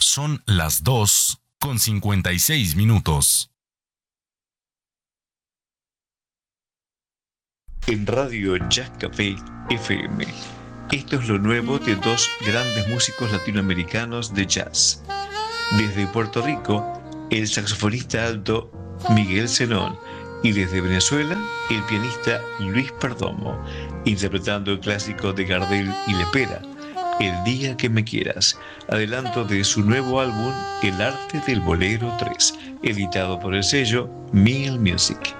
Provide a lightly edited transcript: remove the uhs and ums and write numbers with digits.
Son las 2:56. En Radio Jazz Café FM. Esto es lo nuevo de dos grandes músicos latinoamericanos de jazz. Desde Puerto Rico, el saxofonista alto Miguel Zenón, y desde Venezuela, el pianista Luis Perdomo, interpretando el clásico de Gardel y Lepera, El día que me quieras, adelanto de su nuevo álbum El arte del bolero 3, editado por el sello Miel Music.